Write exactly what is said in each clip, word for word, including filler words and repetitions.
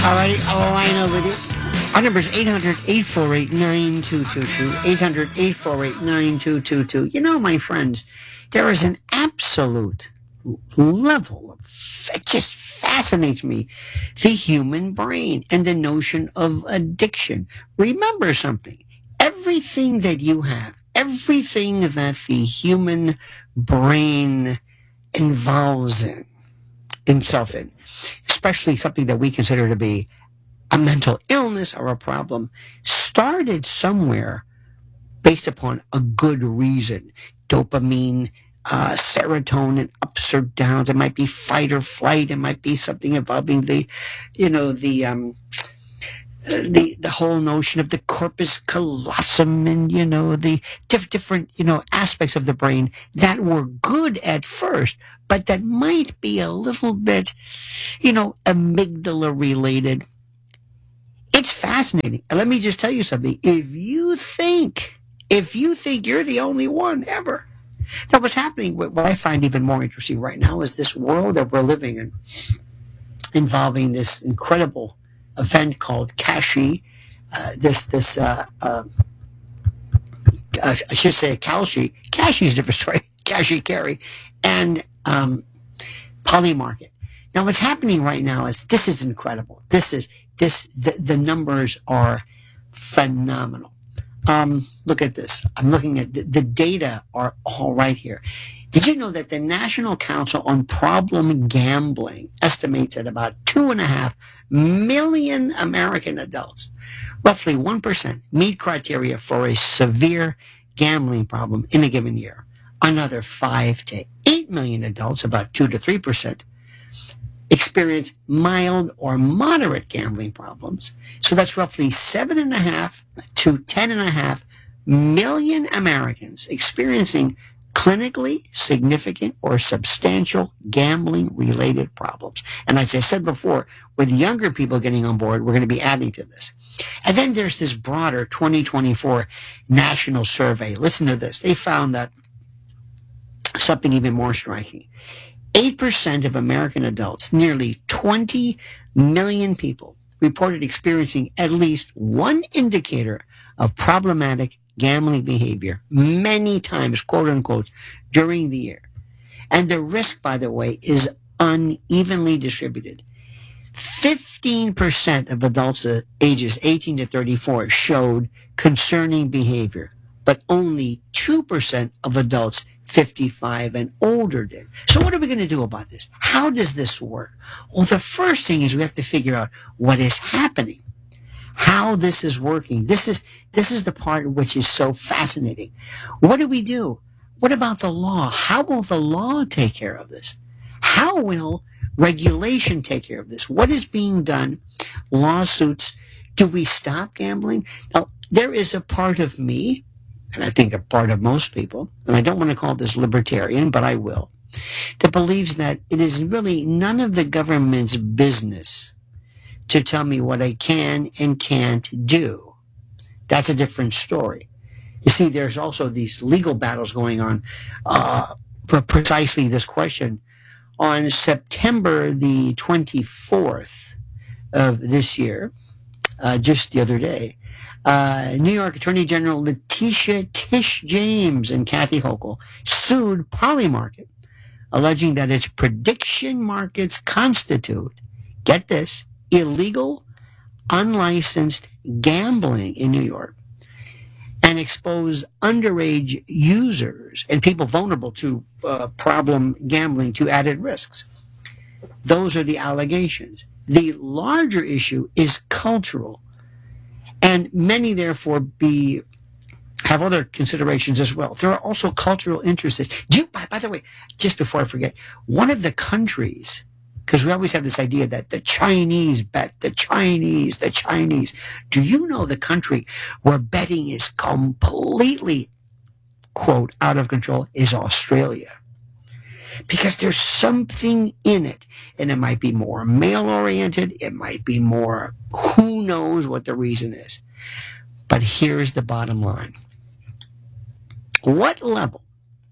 Alrighty, I'll line up with you. Our number is eight hundred, eight four eight, nine two two two. eight hundred, eight four eight, nine two two two. You know, my friends, there is an absolute level of, it just fascinates me, the human brain and the notion of addiction. Remember something. Everything that you have, everything that the human brain involves in, himself in, especially something that we consider to be a mental illness or a problem, started somewhere based upon a good reason. Dopamine, uh, serotonin, ups or downs. It might be fight or flight. It might be something involving the, you know, the um, the the whole notion of the corpus callosum and you know the diff- different you know aspects of the brain that were good at first, but that might be a little bit, you know, amygdala related. It's fascinating. And let me just tell you something. If you think, if you think you're the only one ever, now what's happening, what I find even more interesting right now is this world that we're living in, involving this incredible event called Kashi, uh, this, this, uh, uh, I should say Kalshi. Kashi is a different story. Kashi Carry and, um, Polymarket. Now, what's happening right now is this is incredible. This is this the, the numbers are phenomenal. Um, look at this. I'm looking at the, the data are all right here. Did you know that the National Council on Problem Gambling estimates that about two and a half million American adults, roughly one percent, meet criteria for a severe gambling problem in a given year? Another five to eight million adults, about two to three percent, experience mild or moderate gambling problems. So that's roughly seven and a half to ten and a half million Americans experiencing clinically significant or substantial gambling related problems. And as I said before, with younger people getting on board, we're going to be adding to this. And then there's this broader twenty twenty-four national survey. Listen to this. They found that something even more striking. eight percent of American adults, nearly twenty million people, reported experiencing at least one indicator of problematic gambling behavior many times, quote unquote, during the year. And the risk, by the way, is unevenly distributed. fifteen percent of adults ages eighteen to thirty-four showed concerning behavior, but only two percent of adults fifty-five and older did. So what are we going to do about this? How does this work? Well, the first thing is we have to figure out what is happening, how this is working. This is this is the part which is so fascinating. What do we do? What about the law? How will the law take care of this? How will regulation take care of this? What is being done? Lawsuits. Do we stop gambling? Now, there is a part of me, and I think a part of most people, and I don't want to call this libertarian, but I will, that believes that it is really none of the government's business to tell me what I can and can't do. That's a different story. You see, there's also these legal battles going on uh, for precisely this question. On September the twenty-fourth of this year, uh, just the other day, Uh, New York Attorney General Letitia Tish James and Kathy Hochul sued Polymarket, alleging that its prediction markets constitute, get this, illegal, unlicensed gambling in New York and expose underage users and people vulnerable to uh, problem gambling to added risks. Those are the allegations. The larger issue is cultural. And many, therefore, be have other considerations as well. There are also cultural interests. Do you, by, by the way, just before I forget, one of the countries, because we always have this idea that the Chinese bet, the Chinese, the Chinese. Do you know the country where betting is completely, quote, out of control is Australia? Because there's something in it. And it might be more male-oriented. It might be more, who knows what the reason is. But here's the bottom line. What level,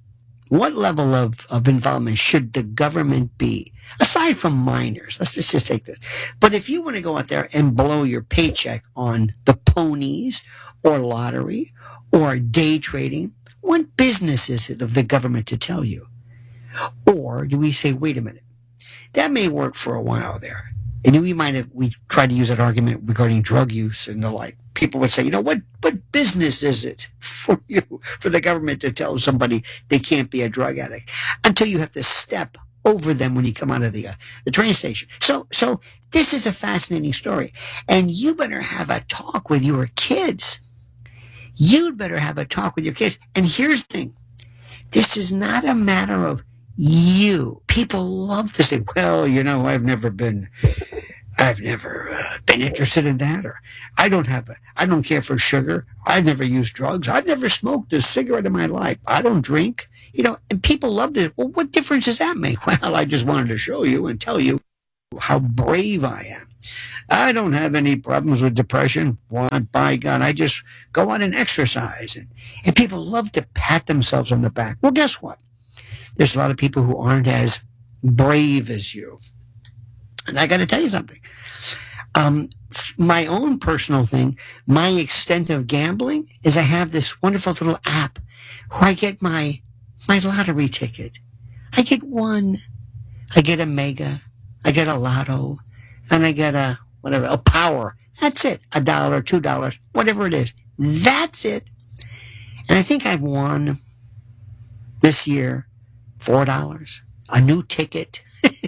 what level of, of involvement should the government be? Aside from minors, let's just, just take this. But if you want to go out there and blow your paycheck on the ponies or lottery or day trading, what business is it of the government to tell you? Or do we say, wait a minute, that may work for a while there. And we might have, we tried to use that argument regarding drug use and the like. People would say, you know, what, what business is it for you, for the government to tell somebody they can't be a drug addict until you have to step over them when you come out of the, uh, the train station. So, so this is a fascinating story. And you better have a talk with your kids. You'd better have a talk with your kids. And here's the thing. This is not a matter of you. People love to say, well, you know, I've never been, I've never uh, been interested in that, or I don't have a, I don't care for sugar. I've never used drugs. I've never smoked a cigarette in my life. I don't drink. You know, and people love this. Well, what difference does that make? Well, I just wanted to show you and tell you how brave I am. I don't have any problems with depression. Why, by God, I just go out and exercise. And, and people love to pat themselves on the back. Well, guess what? There's a lot of people who aren't as brave as you. And I got to tell you something. Um, my own personal thing, my extent of gambling is I have this wonderful little app where I get my, my lottery ticket. I get one. I get a mega. I get a lotto. And I get a, whatever, a power. That's it. A dollar, two dollars, whatever it is. That's it. And I think I've won this year four dollars. A new ticket.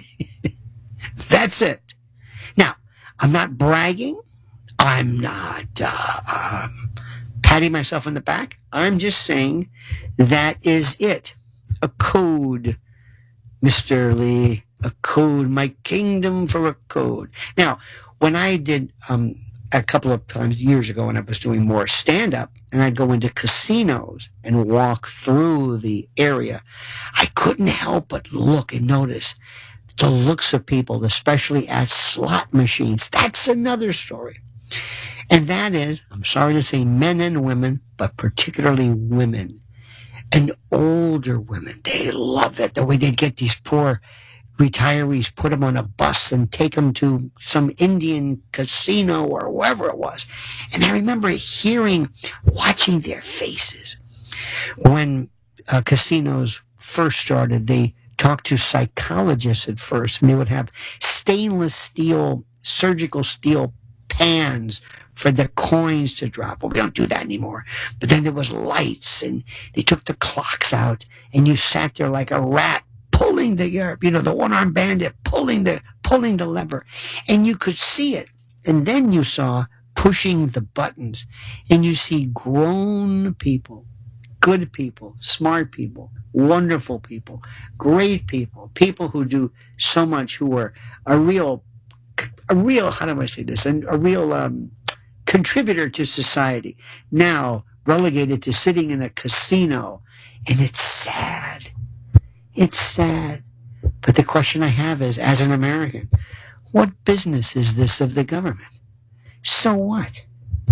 That's it. Now, I'm not bragging. I'm not uh, um, patting myself on the back. I'm just saying that is it. A code, Mister Lee. A code. My kingdom for a code. Now, when I did um, a couple of times years ago when I was doing more stand-up, and I'd go into casinos and walk through the area, I couldn't help but look and notice the looks of people, especially at slot machines. That's another story. And that is, I'm sorry to say men and women, but particularly women and older women. They love that, the way they'd get these poor retirees, put them on a bus and take them to some Indian casino or wherever it was. And I remember hearing, watching their faces. When uh, casinos first started, they talked to psychologists at first, and they would have stainless steel, surgical steel pans for the coins to drop. Well, we don't do that anymore. But then there was lights, and they took the clocks out, and you sat there like a rat pulling the, you know, the one-armed bandit pulling the pulling the lever, and you could see it. And then you saw pushing the buttons, and you see grown people, good people, smart people, wonderful people, great people, people who do so much, who are a real, a real, how do I say this, a, a real um, contributor to society, now relegated to sitting in a casino. And it's sad. It's sad. But the question I have is, as an American, what business is this of the government? So what?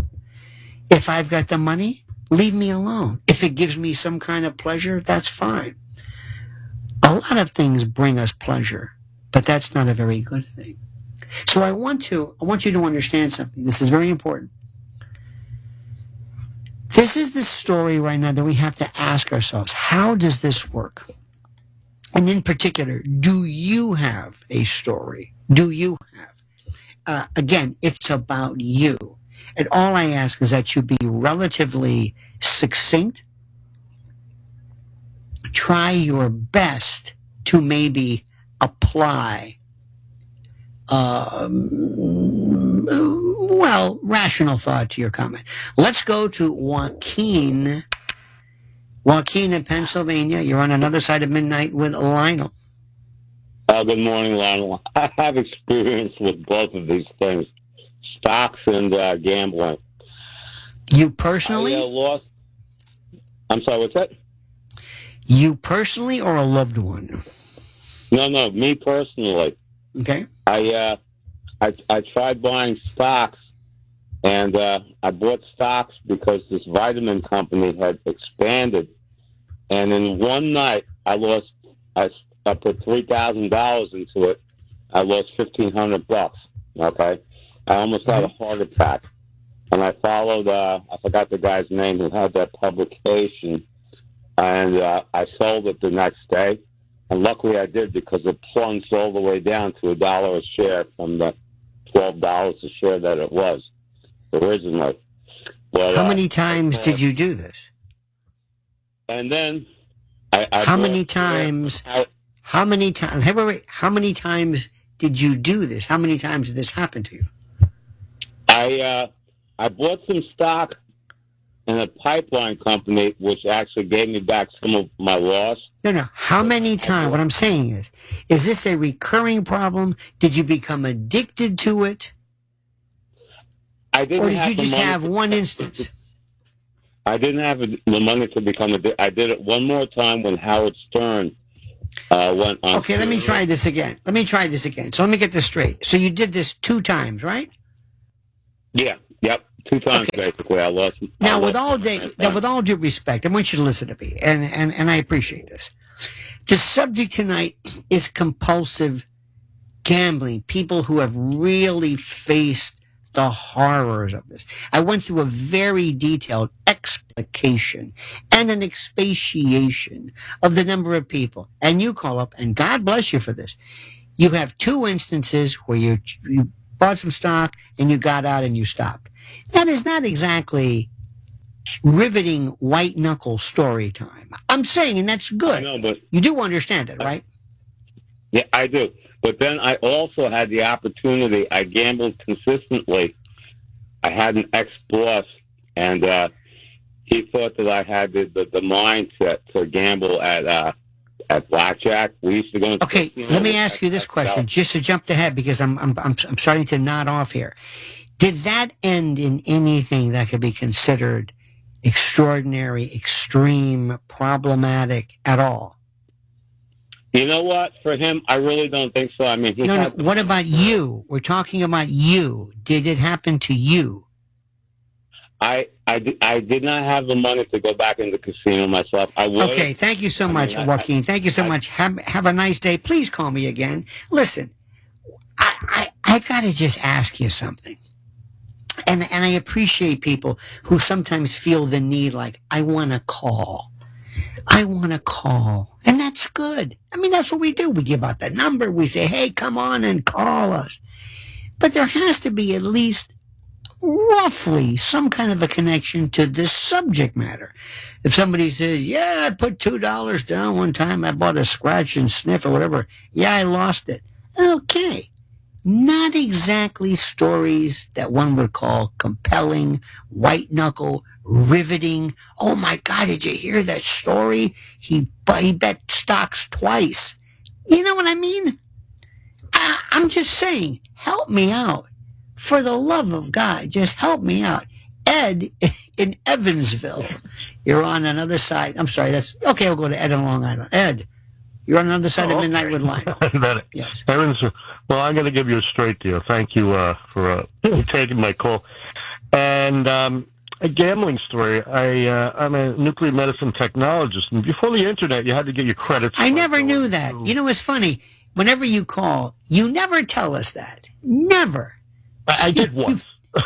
If I've got the money, leave me alone. If it gives me some kind of pleasure, that's fine. A lot of things bring us pleasure, but that's not a very good thing. So I want to, I want you to understand something. This is very important. This is the story right now that we have to ask ourselves. How does this work? And in particular, do you have a story? Do you have? Uh, again, it's about you. And all I ask is that you be relatively succinct. Try your best to maybe apply, um, well, rational thought to your comment. Let's go to Joaquin. Joaquin in Pennsylvania. You're on another side of midnight with Lionel. Uh, good morning, Lionel. I have experience with both of these things, stocks and uh, gambling. You personally? I uh, lost. I'm sorry, what's that? You personally or a loved one? No, no, me personally. Okay. I uh, I I tried buying stocks, and uh, I bought stocks because this vitamin company had expanded, and in one night I lost. I, I put three thousand dollars into it. I lost fifteen hundred bucks. Okay, I almost had a heart attack, and I followed. Uh, I forgot the guy's name who had that publication, and uh, I sold it the next day. And luckily, I did because it plunged all the way down to a dollar a share from the twelve dollars a share that it was originally. But, How uh, many times uh, did you do this? And then, I, I How bought many shares times? from Howard- How many times? Wait, wait, wait. How many times did you do this? How many times did this happen to you? I uh, I bought some stock in a pipeline company, which actually gave me back some of my loss. No, no. How many times? What I'm saying is, is this a recurring problem? Did you become addicted to it? I didn't Or did have you the just money have to- one instance? I didn't have the money to become a. I did it one more time when Howard Stern uh, went on. Okay, let me try this again. Let me try this again. So let me get this straight. So you did this two times, right? Yeah, yep, two times Okay. basically. I lost. I Now, lost with all my day, time. now, with all due respect, I want you to listen to me, and, and, and I appreciate this. The subject tonight is compulsive gambling. People who have really faced the horrors of this. I went through a very detailed explication and an expatiation of the number of people. And you call up, and God bless you for this. You have two instances where you, you bought some stock and you got out and you stopped. That is not exactly riveting white knuckle story time. I'm saying, and that's I good. know, but You do understand it, right? yeah, I do. But then I also had the opportunity. I gambled consistently. I had an ex-boss, and uh, he thought that I had the, the, the mindset to gamble at uh, at blackjack. We used to go. Into Okay, casino let me with- ask you this at- question, just to jump ahead, because I'm I'm I'm, I'm starting to nod off here. Did that end in anything that could be considered extraordinary, extreme, problematic at all? You know what? For him, I really don't think so. I mean, he No, no. had the What money about for it. you? We're talking about you. Did it happen to you? I, I, di- I did not have the money to go back into casino myself. I would. Okay, thank you so I mean, much, I- Joaquin. Thank you so I- much. Have have a nice day. Please call me again. Listen, I, I I've got to just ask you something. And and I appreciate people who sometimes feel the need, like, I want to call. I want to call. And that's good. I mean, that's what we do. We give out the number. We say, hey, come on and call us. But there has to be at least roughly some kind of a connection to this subject matter. If somebody says, yeah, I put two dollars down one time, I bought a scratch and sniff or whatever. Yeah, I lost it. Okay. Not exactly stories that one would call compelling, white knuckle, riveting. Oh my God, did you hear that story? He, he bet stocks twice. You know what I mean? I, I'm just saying, help me out. For the love of God, just help me out. Ed in Evansville. You're on another side. I'm sorry, that's okay. I'll go to Ed on Long Island. Ed, you're on another side Oh, of Midnight okay. with Lionel. That- Yes. Evans, well, I'm going to give you a straight deal. Thank you uh, for uh, taking my call. And um, a gambling story. I, uh, I'm a nuclear medicine technologist, and before the internet, you had to get your credits. I for never going knew that. to- You know, it's funny. Whenever you call, you never tell us that. Never. I, I did once.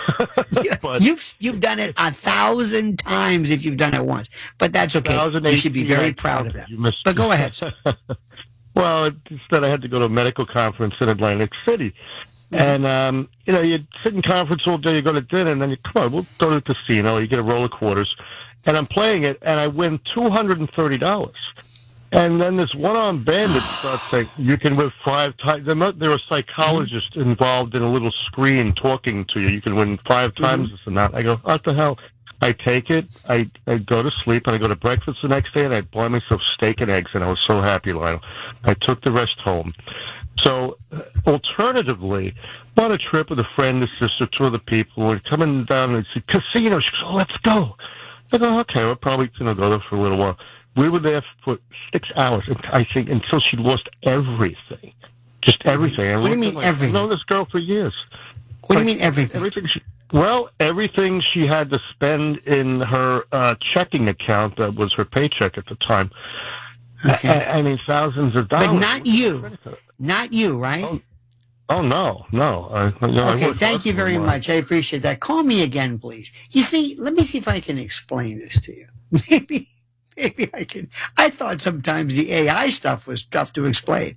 but You've you've done it a thousand times if you've done it once, but that's okay. You should be very I proud of counted. that. You missed- But go ahead. sir. Well, instead I had to go to a medical conference in Atlantic City. Mm-hmm. And, um, you know, you sit in conference all day, you go to dinner, and then you, come on, we'll go to the casino, you get a roll of quarters. And I'm playing it, and I win two hundred thirty dollars. And then this one-armed bandit starts saying, you can win five times. There are a psychologist Mm-hmm. involved in a little screen talking to you. You can win five times Mm-hmm. this and that. I go, what the hell? I take it, I, I go to sleep, and I go to breakfast the next day, and I buy myself steak and eggs, and I was so happy, Lionel. I took the rest home. So, uh, alternatively, I'm on a trip with a friend, a sister, two other people. We're coming down and it's a casino. She goes, oh, let's go. I go, okay, we're probably going to go there for a little while. We were there for six hours, I think, until she lost everything. Just everything. I What do you looked mean at her like, everything? I've known this girl for years. What do you Like, mean everything? Everything she, well, everything she had to spend in her uh, checking account that was her paycheck at the time. Okay. I, I mean, thousands of dollars. But not you. Not you, right? Oh, oh no, no. I, you know, I Okay, work thank you hard for very mine. much. I appreciate that. Call me again, please. You see, let me see if I can explain this to you. Maybe, maybe I can. I thought sometimes the A I stuff was tough to explain.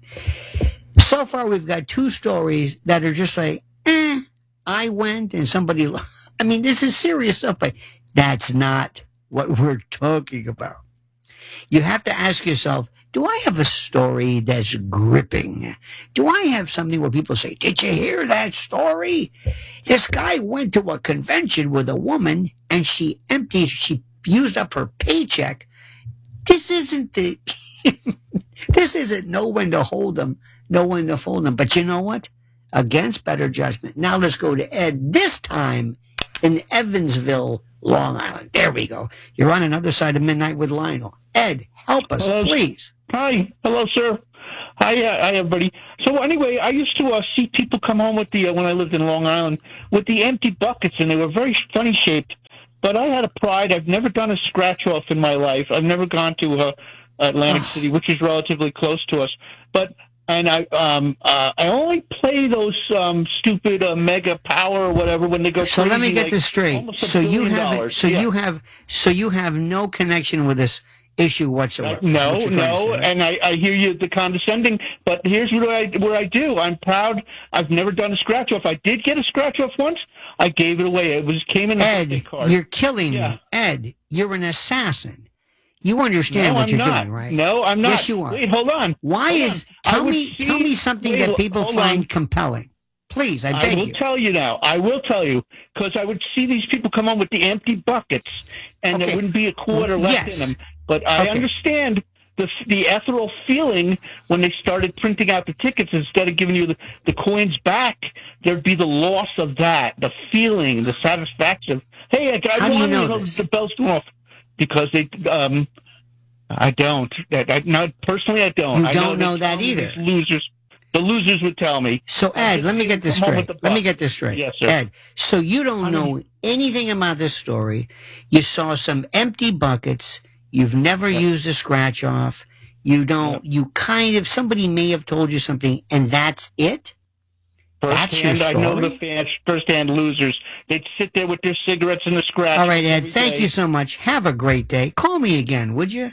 So far, we've got two stories that are just like, eh, I went and somebody, I mean, this is serious stuff, but that's not what we're talking about. You have to ask yourself, do I have a story that's gripping? Do I have something where people say, did you hear that story? This guy went to a convention with a woman and she emptied, she used up her paycheck. This isn't the, this isn't know when to hold them, know when to fold them. But you know what? Against better judgment. Now let's go to Ed, this time in Evansville, Long Island. There we go. You're on another side of midnight with Lionel. Ed, help us, Hello. please. Hi, hello, sir. Hi, uh, hi, everybody. So anyway, I used to uh, see people come home with the uh, when I lived in Long Island with the empty buckets, and they were very funny shaped. But I had a pride. I've never done a scratch off in my life. I've never gone to uh, Atlantic City, which is relatively close to us. But and I um uh, I only play those um stupid uh, Mega Power or whatever when they go. So crazy, let me get like this straight. almost a So you billion have dollars. so Yeah. you have so you have no connection with this issue whatsoever. Uh, is no, what you're trying to no, say, right? and I, I hear you the condescending, but here's what I where I do. I'm proud. I've never done a scratch off. I did get a scratch off once. I gave it away. It was came in a birthday Ed, card. you're killing Yeah. me. Ed, you're an assassin. You understand no, what I'm you're not. doing, right? No, I'm not. Yes, you are. Wait, hold on. Why Hold is on. I tell would me see- tell me something wait, that people hold find on. compelling. Please, I I beg will you. tell you now. I will tell you because I would see these people come on with the empty buckets, and Okay. there wouldn't be a quarter left Yes. in them. But I Okay. understand the the ethereal feeling when they started printing out the tickets instead of giving you the, the coins back. There'd be the loss of that, the feeling, the satisfaction. Hey, I got How do you one. know this? The bells go off because they. Um, I don't. I, I, not personally, I don't. You I don't know, know they that tell me either. these Losers. The losers would tell me. So Ed, let me get this Come home with straight. the Let me buck. get this straight. Yes, sir. Ed, so you don't I know anything about this story. You saw some empty buckets. You've never used a scratch off. You don't, you kind of, somebody may have told you something and that's it? That's your Firsthand, I know the story? fans, first-hand losers. They'd sit there with their cigarettes and the scratch. All right, Ed, every thank day. you so much. Have a great day. Call me again, would you?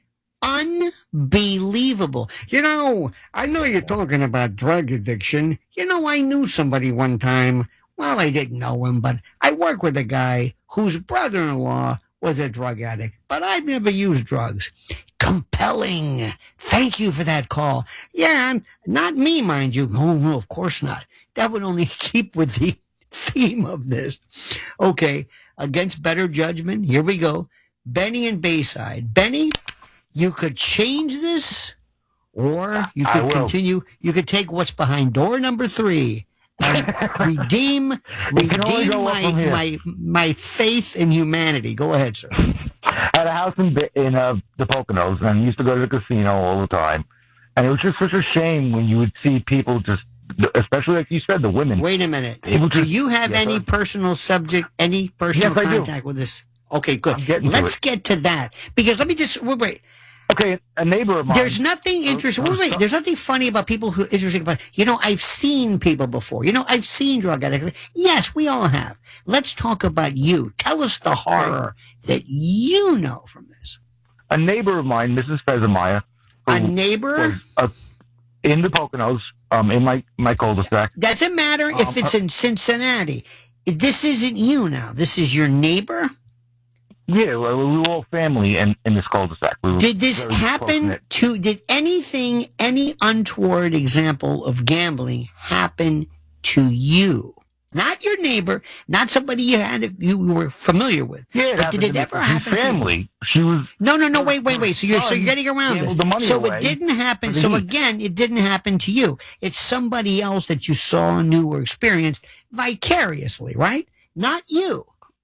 Unbelievable. You know, I know you're talking about drug addiction. You know, I knew somebody one time. Well, I didn't know him, but I work with a guy whose brother-in-law was a drug addict, but I've never used drugs. Compelling. Thank you for that call. Yeah, I'm, not me, mind you. Oh, no, of course not. That would only keep with the theme of this. Okay, against better judgment, here we go. Benny and Bayside. Benny, you could change this, or you I could will. continue. You could take what's behind door number three and redeem, It can only redeem go up my, from here. my, my faith in humanity. Go ahead, sir. I had a house in Ba- in uh, the Poconos, and used to go to the casino all the time. And it was just such a shame when you would see people just, especially like you said, the women. Wait a minute. They would Do just- you have Yes, any sir. personal subject, any personal Yes, I do. contact with this? Okay, good. I'm getting to Let's it. get to that. Because let me just, wait, wait. Okay, a neighbor of mine. There's nothing interesting. Wait, wait. There's nothing funny about people who are interesting about. You know, I've seen people before. You know, I've seen drug addicts. Yes, we all have. Let's talk about you. Tell us the horror that you know from this. a neighbor of mine, Missus Fezemeyer, who A neighbor. was uh, in the Poconos, um, in my, my cul-de-sac. Doesn't matter if Um, it's in Cincinnati. This isn't you now. This is your neighbor. Yeah, well, we were all family in, in this cul-de-sac. We were Did this very happen close-knit. to, did anything, any untoward example of gambling happen to you? Not your neighbor, not somebody you had, you were familiar with. Yeah, But did happened it to me. ever Her happen to you? family. She was No, no, no, wait, wait, wait. So you're, so you're son getting around this. gambled the money So away it didn't happen. for the So heat. again, it didn't happen to you. It's somebody else that you saw, knew, or experienced vicariously, right? Not you.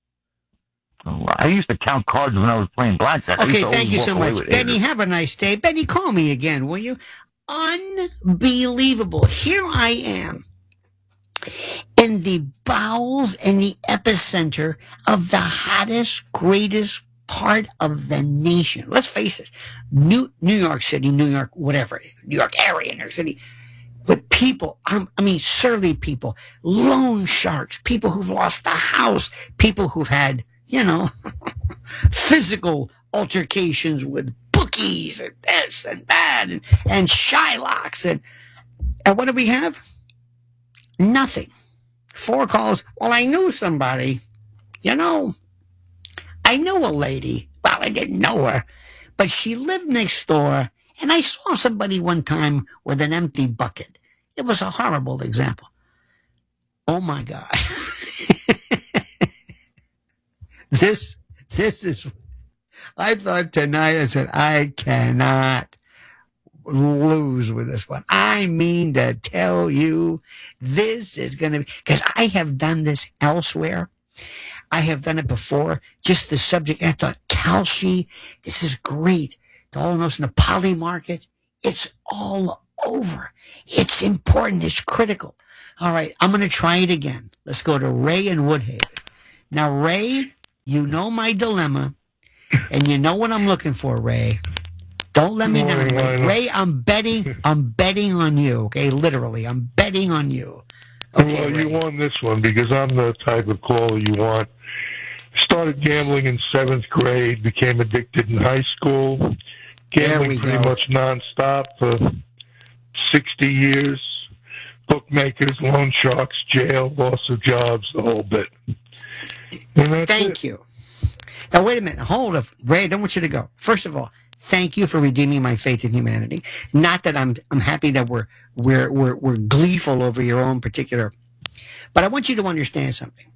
I used to count cards when I was playing blackjack. I used Okay, to thank you always so walk away much. with Benny, eight. have a nice day. Benny, call me again, will you? Unbelievable. Here I am in the bowels and the epicenter of the hottest, greatest part of the nation. Let's face it, New New York City, New York, whatever, New York area, New York City, with people, um, I mean, surly people, loan sharks, people who've lost the house, people who've had, you know, physical altercations with bookies and this and that and, and Shylocks. And, and what do we have? Nothing. Four calls. Well, I knew somebody. You know, I knew a lady. Well, I didn't know her, but she lived next door, and I saw somebody one time with an empty bucket. It was a horrible example. Oh my God. this, this is, I thought tonight, I said, I cannot lose with this one. I mean to tell you, this is going to be, because I have done this elsewhere. I have done it before. Just the subject. I thought, Kalshi, this is great. To all of us in the poly markets, it's all over. It's important. It's critical. All right, I'm going to try it again. Let's go to Ray in Woodhaven. Now, Ray, you know my dilemma, and you know what I'm looking for, Ray. Don't let me down, Ray. Ray, I'm betting. I'm betting on you. Okay, literally, I'm betting on you. Okay, well, Ray. you won this one because I'm the type of caller you want. Started gambling in seventh grade, became addicted in high school, gambling pretty go. much nonstop for sixty years. Bookmakers, loan sharks, jail, loss of jobs, the whole bit. And that's Thank it. you. Now, wait a minute. Hold up. Ray, I don't want you to go. First of all, thank you for redeeming my faith in humanity. Not that I'm I'm happy that we're we're we're we're gleeful over your own particular, but I want you to understand something.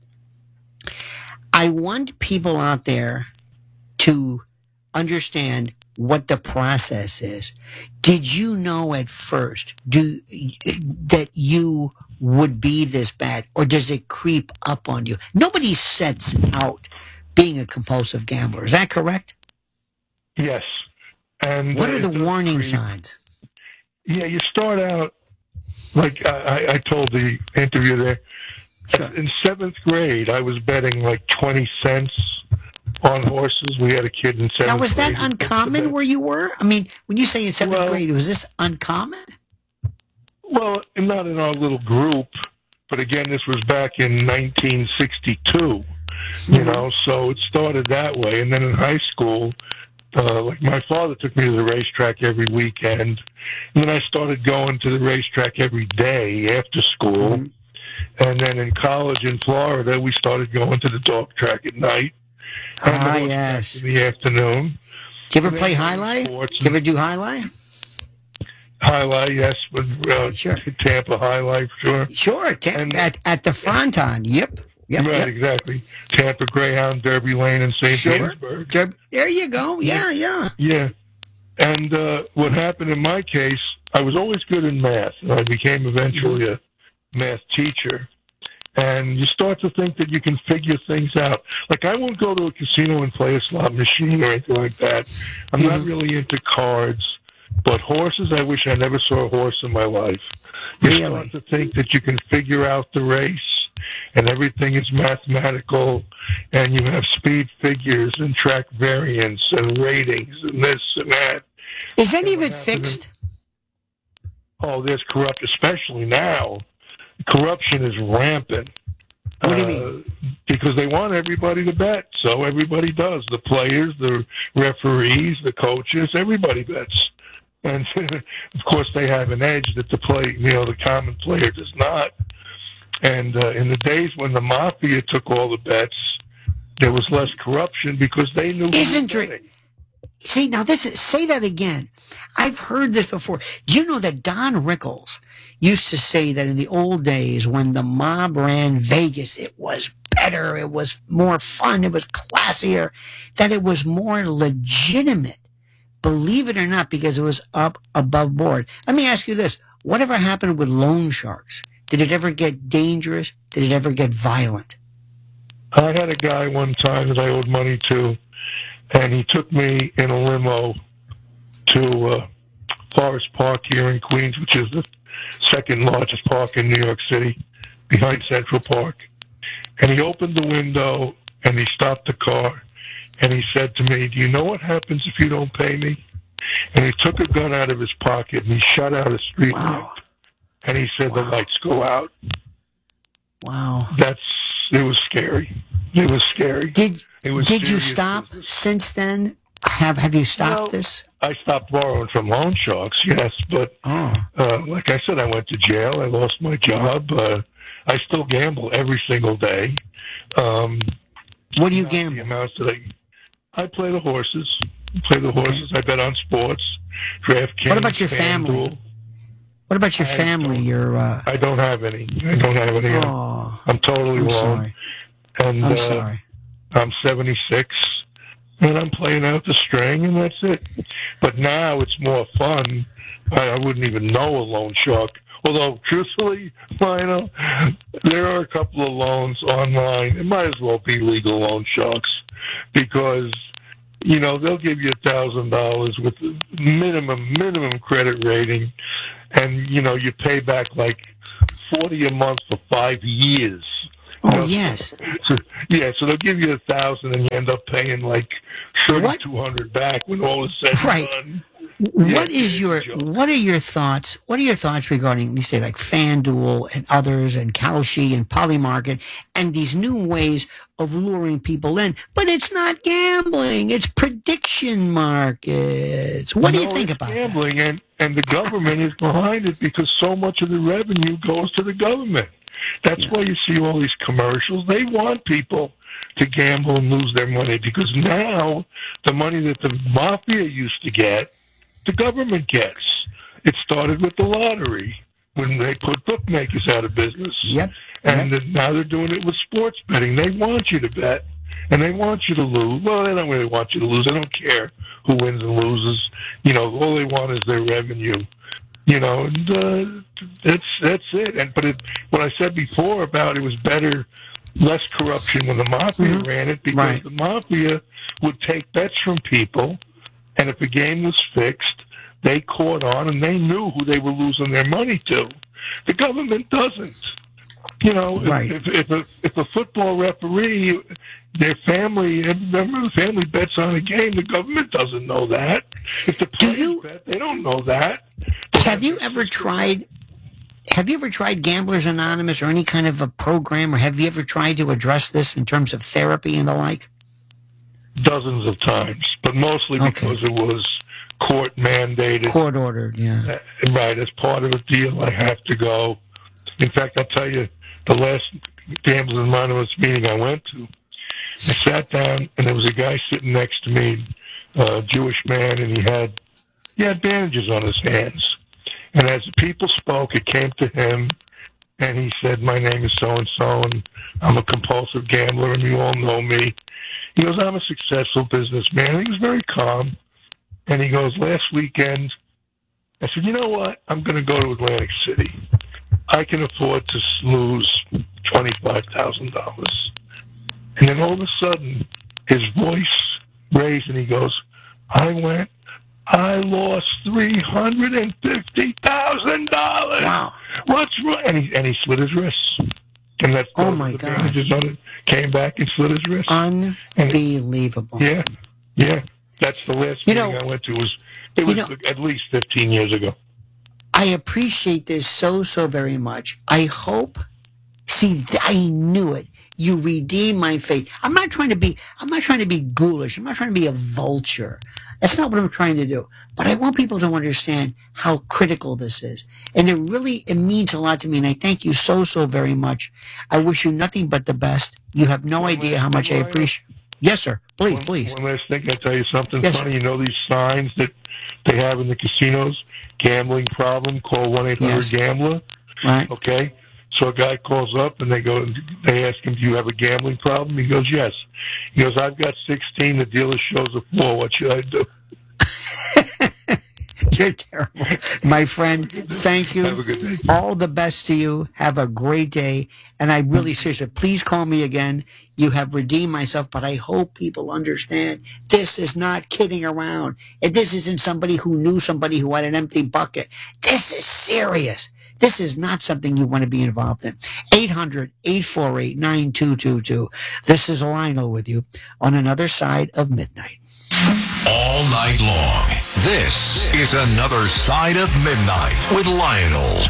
I want people out there to understand what the process is. Did you know at first do that you would be this bad, or does it creep up on you? Nobody sets out being a compulsive gambler. Is that correct? Yes. And What uh, are the it does warning creep. signs? Yeah, you start out, like I, I told the interview there, Sure. in seventh grade, I was betting like twenty cents on horses. We had a kid in seventh grade. Now, was that who took the uncommon bet. where you were? I mean, when you say in seventh Well- grade, was this uncommon? Well, not in our little group, but again, this was back in nineteen sixty-two, you know, so it started that way. And then in high school, uh, like my father took me to the racetrack every weekend, and then I started going to the racetrack every day after school. Mhm. And then in college in Florida, we started going to the dog track at night and the Ah, horse yes. track in the afternoon. Did you ever And play then highlight? sports Did you ever do highlight? Highlight, yes, with uh, Sure. Tampa Highlight, sure. Sure, ta- And- at, at the Fronton. Yep. Yep. right, yep. exactly. Tampa Greyhound, Derby Lane, and Saint Sure. Petersburg. There, there you go. Yeah, yeah. Yeah. And uh, what happened in my case, I was always good in math, and I became eventually a math teacher. And you start to think that you can figure things out. Like, I won't go to a casino and play a slot machine or anything like that. I'm not Mhm. really into cards. But horses, I wish I never saw a horse in my life. You Really? start to think that you can figure out the race, and everything is mathematical, and you have speed figures and track variance and ratings and this and that. Is any of what it happened fixed? Oh, there's corrupt, especially now. Corruption is rampant. What do you Uh, mean? Because they want everybody to bet, so everybody does. The players, the referees, the coaches, everybody bets. And of course, they have an edge that the play, you know, the common player does not. And uh, in the days when the mafia took all the bets, there was less corruption because they knew. who Isn't was it? betting. See, now this is, say that again. I've heard this before. Do you know that Don Rickles used to say that in the old days when the mob ran Vegas, it was better, it was more fun, it was classier, that it was more legitimate. Believe it or not, because it was up above board. Let me ask you this. Whatever happened with loan sharks? Did it ever get dangerous? Did it ever get violent? I had a guy one time that I owed money to, and he took me in a limo to uh, Forest Park here in Queens, which is the second largest park in New York City, behind Central Park. And he opened the window, and he stopped the car, and he said to me, "Do you know what happens if you don't pay me?" And he took a gun out of his pocket and he shot out a street Wow. light. And he said, Wow. "The lights go out." Wow. That's it was scary. It was scary. Did It was did you serious stop business. since then? Have Have you stopped No. this? I stopped borrowing from loan sharks, yes, but Oh, uh, like I said, I went to jail. I lost my job. Uh, I still gamble every single day. Um, what do you not the gamble? amounts that I, I play the horses. I play the horses. I bet on sports. DraftKings. What about your family? FanDuel. What about your I family? don't- Your uh, I don't have any. I don't have any. I'm, oh, I'm totally I'm alone. sorry. And I'm uh, sorry. I'm seventy-six, and I'm playing out the string, and that's it. But now it's more fun. I, I wouldn't even know a loan shark. Although, truthfully, Lionel, there are a couple of loans online. It might as well be legal loan sharks because, you know, they'll give you a thousand dollars with minimum minimum credit rating, and you know you pay back like forty a month for five years. You Oh know, yes. So, yeah, so they'll give you a thousand, and you end up paying like What? thirty-two hundred back when all is said and Right. done. What Yeah, is your it's a joke. What are your thoughts? What are your thoughts regarding, we say, like FanDuel and others, and Kalshi and Polymarket, and these new ways of luring people in? But it's not gambling; it's prediction markets. What do you No, think it's about that? gambling, and and the government is behind it because so much of the revenue goes to the government. That's Yeah. why you see all these commercials. They want people to gamble and lose their money because now the money that the mafia used to get, the government gets. It started with the lottery when they put bookmakers out of business. Yep. And then now they're doing it with sports betting. They want you to bet, and they want you to lose. Well, they don't really want you to lose. They don't care who wins and loses. You know, all they want is their revenue. You know, and uh, that's that's it. And but it, what I said before about it was better, less corruption when the mafia Mhm. ran it because Right. the mafia would take bets from people, and if a game was fixed, they caught on and they knew who they were losing their money to. The government doesn't. You know, Right. if, if a if a football referee, their family, remember the family bets on a game, the government doesn't know that. If the Do players you- bet, they don't know that. They Have you their ever system. tried? Have you ever tried Gamblers Anonymous or any kind of a program, or have you ever tried to address this in terms of therapy and the like? Dozens of times, but mostly Okay. because it was court mandated. Court ordered, yeah. Uh, Right, as part of a deal, I have to go. In fact, I'll tell you, the last Gamblers Anonymous meeting I went to, I sat down and there was a guy sitting next to me, a Jewish man, and he had he had bandages on his hands. And as the people spoke, it came to him, and he said, "My name is so and so, and I'm a compulsive gambler, and you all know me." He goes, "I'm a successful businessman." And he was very calm, and he goes, "Last weekend," I said, "You know what? I'm going to go to Atlantic City. I can afford to lose twenty-five thousand dollars. And then all of a sudden, his voice raised, and he goes, "I went, I lost three hundred fifty thousand dollars. Wow. What's wrong?" And he, and he slit his wrists. And that's Oh, those my the God. bandages on it, came back and slit his wrists. Unbelievable. Yeah, yeah. That's the last You meeting know- I went to. Was It you was know- at least fifteen years ago. I appreciate this so, so very much. I hope, see, th- I knew it. You redeem my faith. I'm not trying to be, I'm not trying to be ghoulish. I'm not trying to be a vulture. That's not what I'm trying to do. But I want people to understand how critical this is. And it really, it means a lot to me. And I thank you so, so very much. I wish you nothing but the best. You have no One idea last how much I thing, Ryan. appreciate. Yes, sir. Please, one, please. One last thing, I tell you something Yes, funny. You know these signs that they have in the casinos? Gambling problem, call one eight hundred gambler. Right. Okay? So a guy calls up and they go, they ask him, "Do you have a gambling problem?" He goes, "Yes." He goes, "I've got sixteen. The dealer shows a four. What should I do?" You're terrible. My friend, thank you. Have a good day. All the best to you. Have a great day. And I really, seriously, please call me again. You have redeemed myself, but I hope people understand this is not kidding around. And this isn't somebody who knew somebody who had an empty bucket. This is serious. This is not something you want to be involved in. eight hundred, eight four eight, nine two two two. This is Lionel with you on Another Side of Midnight. All night long, this is Another Side of Midnight with Lionel.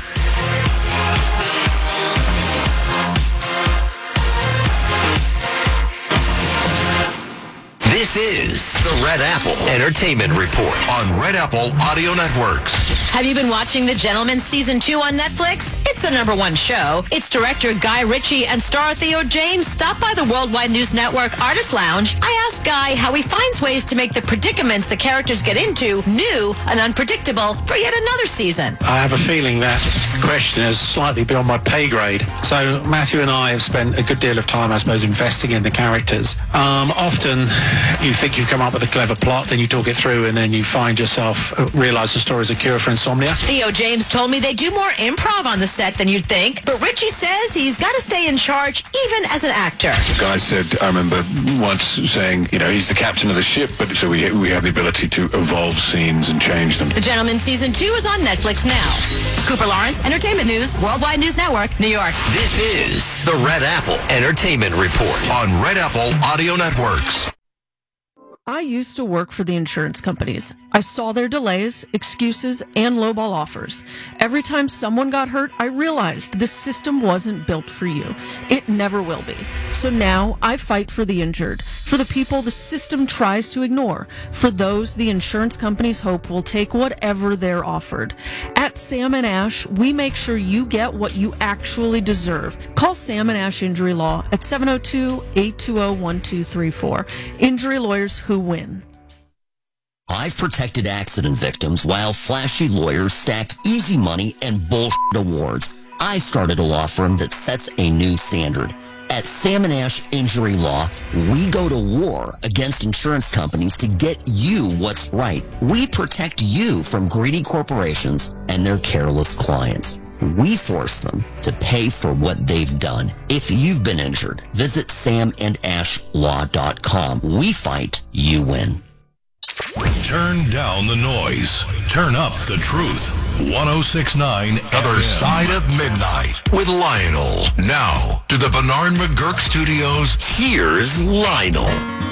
This is the Red Apple Entertainment Report on Red Apple Audio Networks. Have you been watching The Gentleman Season two on Netflix? It's the number one show. Its director Guy Ritchie and star Theo James stopped by the Worldwide News Network Artist Lounge. I asked Guy how he finds ways to make the predicaments the characters get into new and unpredictable for yet another season. I have a feeling that question is slightly beyond my pay grade. So Matthew and I have spent a good deal of time, I suppose, investing in the characters. Um, often you think you've come up with a clever plot, then you talk it through, and then you find yourself uh, realise the story's a cure for insomnia. Theo James told me they do more improv on the set than you'd think, but Ritchie says he's got to stay in charge even as an actor. Guy said, I remember once saying, you know, he's the captain of the ship, but so we we have the ability to evolve scenes and change them. The Gentleman Season two is on Netflix now. Cooper Lawrence, Entertainment News, Worldwide News Network, New York. This is the Red Apple Entertainment Report on Red Apple Audio Networks. I used to work for the insurance companies. I saw their delays, excuses, and lowball offers. Every time someone got hurt, I realized this system wasn't built for you. It never will be. So now I fight for the injured, for the people the system tries to ignore, for those the insurance companies hope will take whatever they're offered. At Sam and Ash, we make sure you get what you actually deserve. Call Sam and Ash Injury Law at seven oh two, eight two oh, one two three four. Injury lawyers who win. I've protected accident victims while flashy lawyers stack easy money and bullshit awards. I started a law firm that sets a new standard. At Sam and Ash Injury Law, we go to war against insurance companies to get you what's right. We protect you from greedy corporations and their careless clients. We force them to pay for what they've done. If you've been injured, visit sam and ash law dot com. We fight, you win. Turn down the noise. Turn up the truth. ten sixty-nine Other Side of Midnight with Lionel. Now to the Bernard McGurk Studios. Here's Lionel.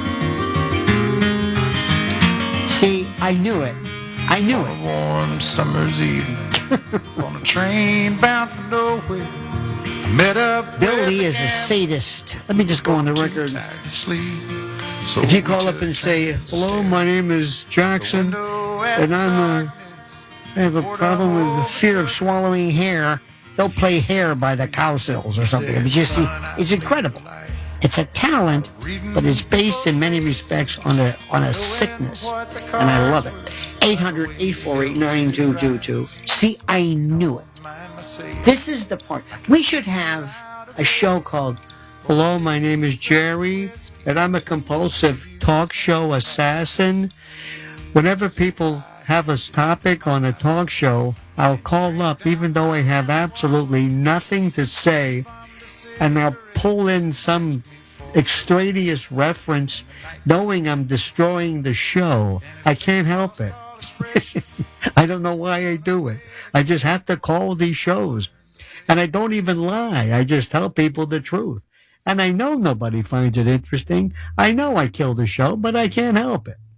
See, I knew it. I knew it. Warm summer's evening on a train bound for nowhere. I met up. Bill Lee is a sadist. Let me just go on the record. So if you call up and say, "Hello, my name is Jackson, and I'm a, I have a problem with the fear of swallowing hair," they'll play "Hair" by the Cowsills or something. I mean, just see, it's incredible. It's a talent, but it's based in many respects on a on a sickness, and I love it. eight hundred, eight four eight, nine two two two. See, I knew it. This is the part. We should have a show called "Hello, my name is Jerry, and I'm a compulsive talk show assassin." Whenever people have a topic on a talk show, I'll call up, even though I have absolutely nothing to say, and I'll pull in some extraneous reference, knowing I'm destroying the show. I can't help it. I don't know why I do it. I just have to call these shows. And I don't even lie. I just tell people the truth. And I know nobody finds it interesting. I know I killed the show, but I can't help it.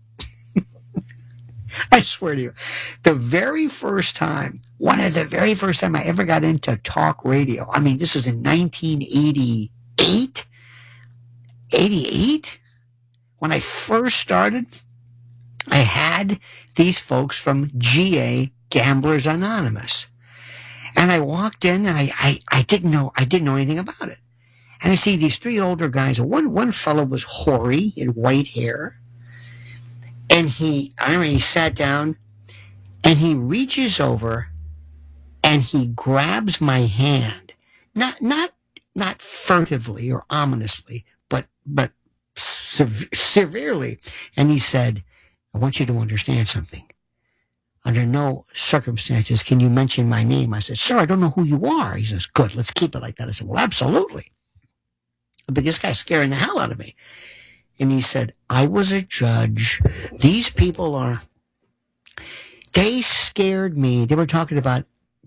I swear to you, the very first time, one of the very first time I ever got into talk radio, I mean, this was in nineteen eighty-eight, eighty-eight, when I first started, I had these folks from G A, Gamblers Anonymous. And I walked in and I, I, I didn't know, I didn't know anything about it. And I see these three older guys. One, one fellow was hoary, in white hair. And he, I remember he sat down and he reaches over and he grabs my hand. Not, not, not furtively or ominously, but, but sev- severely. And he said, "I want you to understand something. Under no circumstances can you mention my name." I said, "Sir, I don't know who you are." He says, "Good, let's keep it like that." I said, "Well, absolutely." But this guy's scaring the hell out of me. And he said, "I was a judge. These people are, they scared me." They were talking about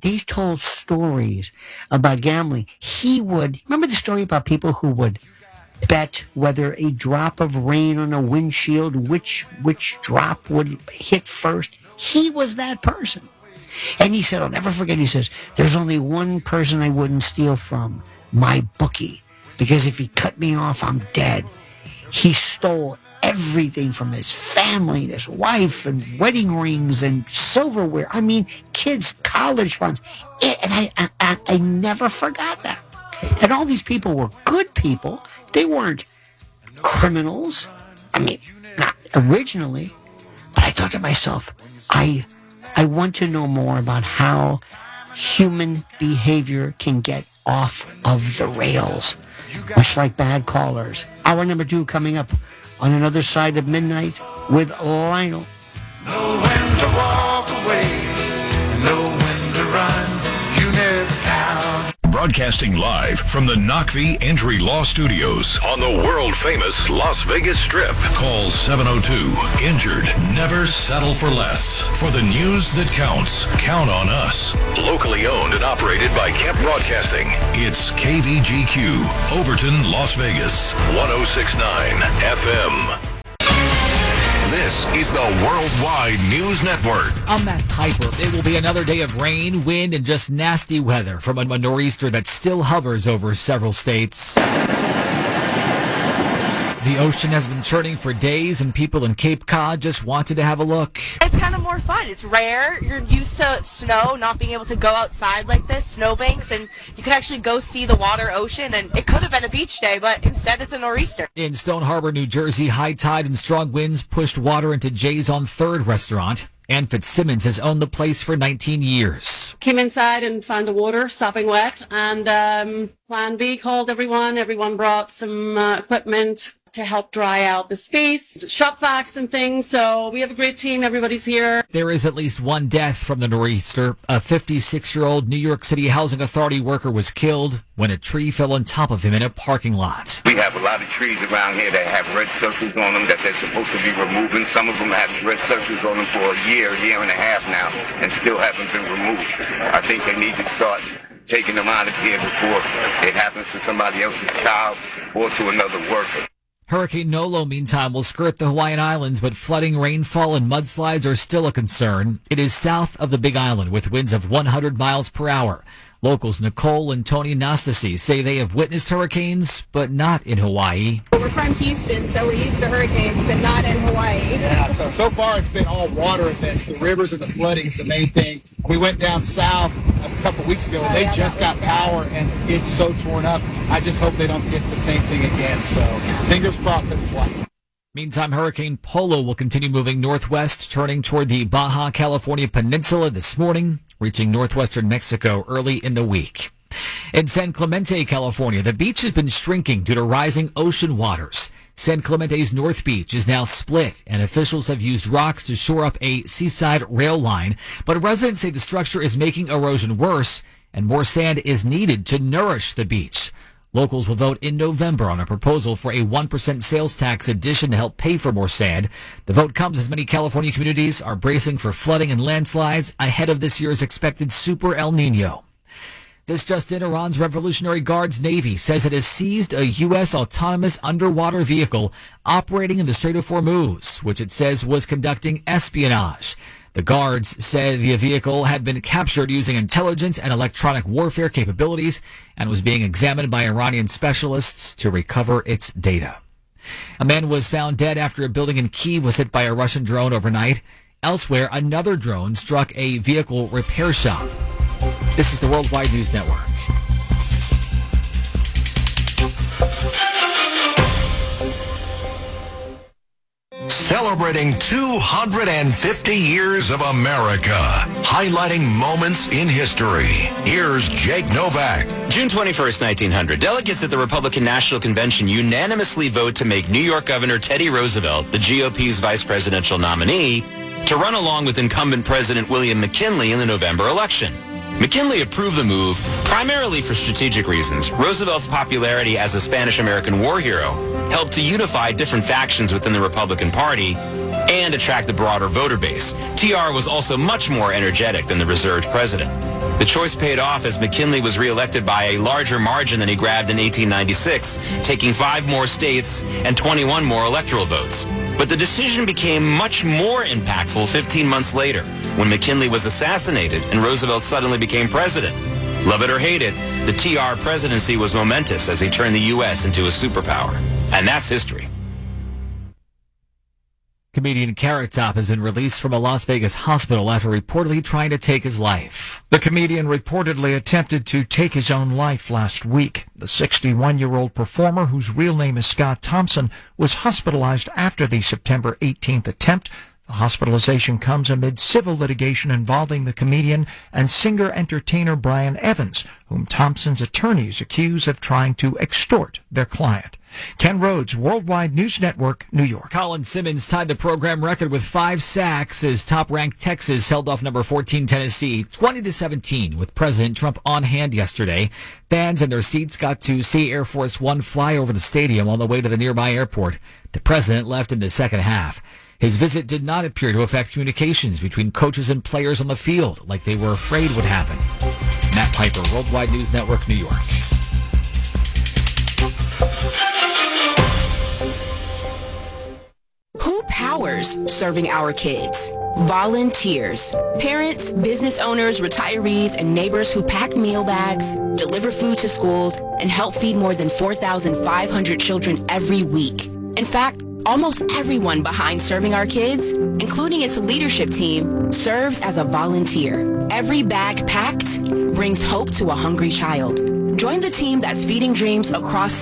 they told stories about gambling. He would, remember the story about people who would bet whether a drop of rain on a windshield, which which drop would hit first? He was that person. And he said, I'll never forget, he says, there's only one person I wouldn't steal from, my bookie, because if he cut me off, I'm dead. He stole everything from his family, his wife, and wedding rings and silverware. I mean, kids' college funds. And I, I, I, I never forgot that. And all these people were good people. They weren't criminals. I mean, not originally. But I thought to myself, I, I want to know more about how human behavior can get off of the rails, much like bad callers. Hour number two coming up on Another Side of Midnight with Lionel. Know when to walk away, know when to run, you never count. Broadcasting live from the Knockvie Injury Law Studios on the world-famous Las Vegas Strip. Call seven oh two, injured. Never settle for less. For the news that counts, count on us. Locally owned and operated by Kemp Broadcasting. It's K V G Q, Overton, Las Vegas, one oh six point nine F M. This is the Worldwide News Network. I'm Matt Piper. It will be another day of rain, wind, and just nasty weather from a nor'easter that still hovers over several states. The ocean has been churning for days, and people in Cape Cod just wanted to have a look. It's kind of more fun. It's rare. You're used to snow, not being able to go outside like this, snowbanks, and you could actually go see the water ocean, and it could have been a beach day, but instead it's a nor'easter. In Stone Harbor, New Jersey, high tide and strong winds pushed water into Jay's on Third restaurant. Ann Fitzsimmons has owned the place for nineteen years. Came inside and found the water sopping wet, and um, Plan B called everyone. Everyone brought some uh, equipment to help dry out the space, shop vacs and things. So we have a great team. Everybody's here. There is at least one death from the nor'easter. A fifty-six-year-old New York City Housing Authority worker was killed when a tree fell on top of him in a parking lot. We have a lot of trees around here that have red circles on them that they're supposed to be removing. Some of them have red circles on them for a year, year and a half now, and still haven't been removed. I think they need to start taking them out of here before it happens to somebody else's child or to another worker. Hurricane Nolo, meantime, will skirt the Hawaiian Islands, but flooding, rainfall, and mudslides are still a concern. It is south of the Big Island with winds of one hundred miles per hour. Locals Nicole and Tony Nastasi say they have witnessed hurricanes, but not in Hawaii. We're from Houston, so we're used to hurricanes, but not in Hawaii. Yeah, so so far it's been all water events. The rivers and the flooding is the main thing. We went down south a couple weeks ago, and oh, they yeah, just got power, and it's so torn up. I just hope they don't get the same thing again. So yeah. Fingers crossed that it's light. Meantime, Hurricane Polo will continue moving northwest, turning toward the Baja California Peninsula this morning, reaching northwestern Mexico early in the week. In San Clemente, California, the beach has been shrinking due to rising ocean waters. San Clemente's North Beach is now split, and officials have used rocks to shore up a seaside rail line. But residents say the structure is making erosion worse, and more sand is needed to nourish the beach. Locals will vote in November on a proposal for a one percent sales tax addition to help pay for more sand. The vote comes as many California communities are bracing for flooding and landslides ahead of this year's expected Super El Nino. This just in, Iran's Revolutionary Guards Navy says it has seized a U S autonomous underwater vehicle operating in the Strait of Hormuz, which it says was conducting espionage. The guards said the vehicle had been captured using intelligence and electronic warfare capabilities and was being examined by Iranian specialists to recover its data. A man was found dead after a building in Kyiv was hit by a Russian drone overnight. Elsewhere, another drone struck a vehicle repair shop. This is the Worldwide News Network. Celebrating two hundred fifty years of America, highlighting moments in history. Here's Jake Novak. June twenty-first, nineteen hundred. Delegates at the Republican National Convention unanimously vote to make New York Governor Teddy Roosevelt the G O P's vice presidential nominee to run along with incumbent President William McKinley in the November election. McKinley approved the move primarily for strategic reasons. Roosevelt's popularity as a Spanish-American war hero helped to unify different factions within the Republican Party and attract a broader voter base. T R was also much more energetic than the reserved president. The choice paid off as McKinley was reelected by a larger margin than he grabbed in eighteen ninety-six, taking five more states and twenty-one more electoral votes. But the decision became much more impactful fifteen months later, when McKinley was assassinated and Roosevelt suddenly became president. Love it or hate it, the T R presidency was momentous as he turned the U S into a superpower. And that's history. Comedian Carrot Top has been released from a Las Vegas hospital after reportedly trying to take his life. The comedian reportedly attempted to take his own life last week. The sixty-one-year-old performer, whose real name is Scott Thompson, was hospitalized after the September eighteenth attempt. The hospitalization comes amid civil litigation involving the comedian and singer-entertainer Brian Evans, whom Thompson's attorneys accuse of trying to extort their client. Ken Rhodes, Worldwide News Network, New York. Colin Simmons tied the program record with five sacks as top-ranked Texas held off number fourteen Tennessee twenty to seventeen with President Trump on hand yesterday. Fans in their seats got to see Air Force One fly over the stadium on the way to the nearby airport. The president left in the second half. His visit did not appear to affect communications between coaches and players on the field like they were afraid would happen. Matt Piper, Worldwide News Network, New York. Who powers serving our kids? Volunteers. Parents, business owners, retirees, and neighbors who pack meal bags, deliver food to schools, and help feed more than four thousand five hundred children every week. In fact, almost everyone behind Serving Our Kids, including its leadership team, serves as a volunteer. Every bag packed brings hope to a hungry child. Join the team that's feeding dreams across